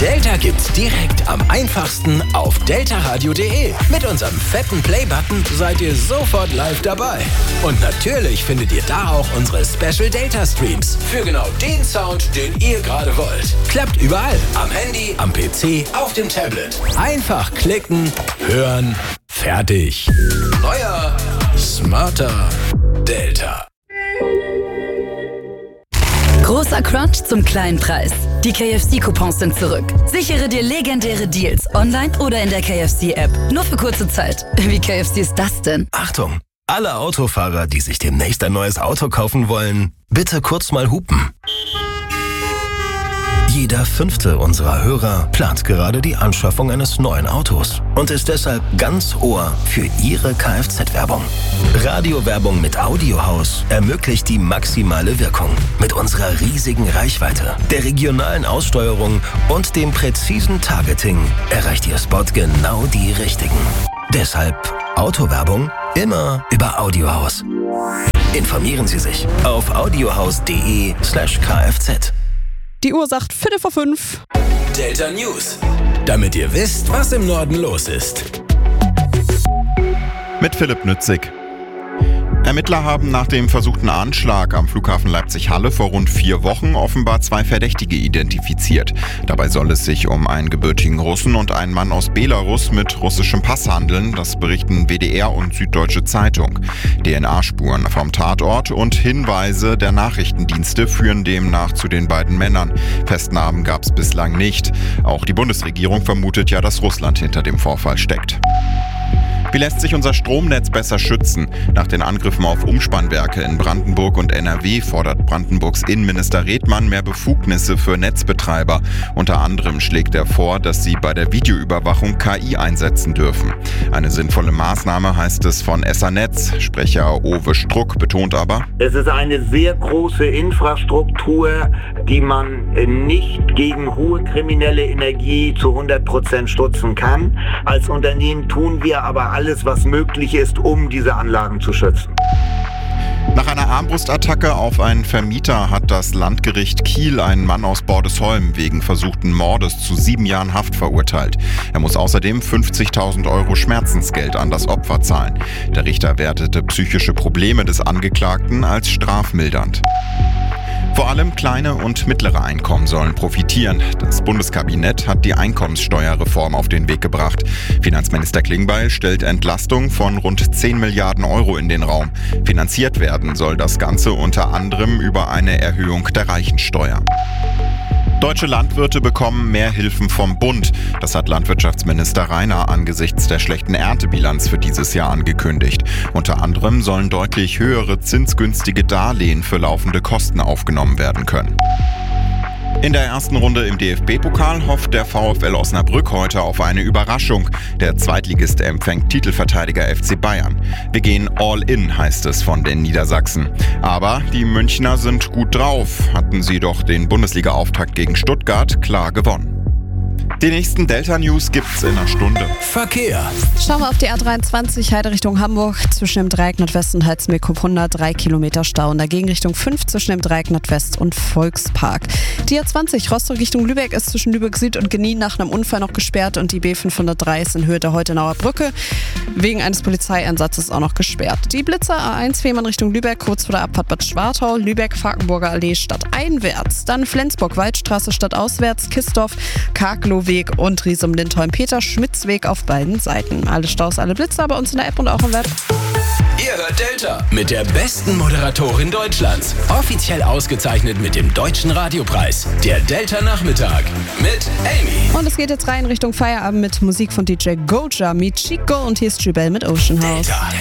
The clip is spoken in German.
Delta gibt's direkt am einfachsten auf deltaradio.de. Mit unserem fetten Play-Button seid ihr sofort live dabei. Und natürlich findet ihr da auch unsere Special Delta Streams für genau den Sound, den ihr gerade wollt. Klappt überall. Am Handy, am PC, auf dem Tablet. Einfach klicken, hören, fertig. Neuer, smarter Delta. Großer Crunch zum kleinen Preis. Die KFC-Coupons sind zurück. Sichere dir legendäre Deals online oder in der KFC-App. Nur für kurze Zeit. Wie KFC ist das denn? Achtung! Alle Autofahrer, die sich demnächst ein neues Auto kaufen wollen, bitte kurz mal hupen. Jeder 5. unserer Hörer plant gerade die Anschaffung eines neuen Autos und ist deshalb ganz Ohr für Ihre Kfz-Werbung. Radiowerbung mit Audiohaus ermöglicht die maximale Wirkung. Mit unserer riesigen Reichweite, der regionalen Aussteuerung und dem präzisen Targeting erreicht Ihr Spot genau die Richtigen. Deshalb Autowerbung immer über Audiohaus. Informieren Sie sich auf audiohaus.de/kfz. Die Uhr sagt 4:45. Delta News. Damit ihr wisst, was im Norden los ist. Mit Philipp Nützig. Ermittler haben nach dem versuchten Anschlag am Flughafen Leipzig-Halle vor rund 4 Wochen offenbar 2 Verdächtige identifiziert. Dabei soll es sich um einen gebürtigen Russen und einen Mann aus Belarus mit russischem Pass handeln. Das berichten WDR und Süddeutsche Zeitung. DNA-Spuren vom Tatort und Hinweise der Nachrichtendienste führen demnach zu den beiden Männern. Festnahmen gab es bislang nicht. Auch die Bundesregierung vermutet ja, dass Russland hinter dem Vorfall steckt. Wie lässt sich unser Stromnetz besser schützen? Nach den Angriffen auf Umspannwerke in Brandenburg und NRW fordert Brandenburgs Innenminister Redmann mehr Befugnisse für Netzbetreiber. Unter anderem schlägt er vor, dass sie bei der Videoüberwachung KI einsetzen dürfen. Eine sinnvolle Maßnahme, heißt es von Essernetz. Sprecher Owe Struck betont aber: Es ist eine sehr große Infrastruktur, die man nicht gegen hohe kriminelle Energie zu 100% stutzen kann. Als Unternehmen tun wir aber alles, was möglich ist, um diese Anlagen zu schützen. Nach einer Armbrustattacke auf einen Vermieter hat das Landgericht Kiel einen Mann aus Bordesholm wegen versuchten Mordes zu 7 Jahren Haft verurteilt. Er muss außerdem 50.000 € Schmerzensgeld an das Opfer zahlen. Der Richter wertete psychische Probleme des Angeklagten als strafmildernd. Vor allem kleine und mittlere Einkommen sollen profitieren. Das Bundeskabinett hat die Einkommenssteuerreform auf den Weg gebracht. Finanzminister Klingbeil stellt Entlastung von rund 10 Milliarden € in den Raum. Finanziert werden soll das Ganze unter anderem über eine Erhöhung der Reichensteuer. Deutsche Landwirte bekommen mehr Hilfen vom Bund. Das hat Landwirtschaftsminister Rainer angesichts der schlechten Erntebilanz für dieses Jahr angekündigt. Unter anderem sollen deutlich höhere zinsgünstige Darlehen für laufende Kosten aufgenommen werden können. In der ersten Runde im DFB-Pokal hofft der VfL Osnabrück heute auf eine Überraschung. Der Zweitligist empfängt Titelverteidiger FC Bayern. Wir gehen all in, heißt es von den Niedersachsen. Aber die Münchner sind gut drauf, hatten sie doch den Bundesliga-Auftakt gegen Stuttgart klar gewonnen. Die nächsten Delta-News gibt's in einer Stunde. Verkehr. Schauen wir auf die A23 Heide Richtung Hamburg. Zwischen dem Dreieck Nordwest und Halsmeer-Kupp 103 Kilometer Stau. In der Gegenrichtung 5 zwischen dem Dreieck Nordwest und Volkspark. Die A20 Rostock Richtung Lübeck ist zwischen Lübeck Süd und Genin nach einem Unfall noch gesperrt. Und die B503 ist in Höhe der Heutenauer Brücke wegen eines Polizeieinsatzes auch noch gesperrt. Die Blitzer A1 Fehmarn Richtung Lübeck kurz vor der Abfahrt Bad Schwartau. Lübeck Falkenburger Allee stadteinwärts. Dann Flensburg Waldstraße stadtauswärts. Kistorf Karkloweg und Riesum-Lindholm-Peter-Schmitz-Weg auf beiden Seiten. Alle Staus, alle Blitzer bei uns in der App und auch im Web. Ihr hört Delta mit der besten Moderatorin Deutschlands. Offiziell ausgezeichnet mit dem Deutschen Radiopreis. Der Delta-Nachmittag mit Amy. Und es geht jetzt rein Richtung Feierabend mit Musik von DJ Goja, Meet Chico und hier ist Jubel mit Ocean House. Delta.